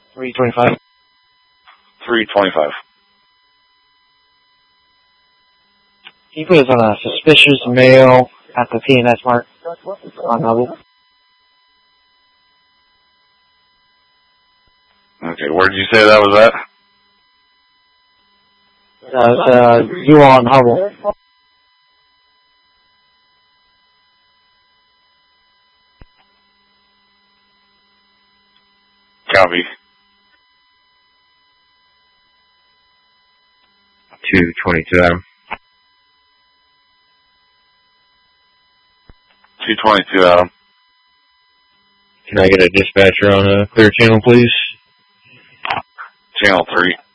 325. 325. Can you put us on a suspicious male at the P&S mark on Hubble? Okay, where did you say that was at? You on Hubble. Copy. 222 Adam. 222 Adam. Can I get a dispatcher on a clear channel, please? Channel 3.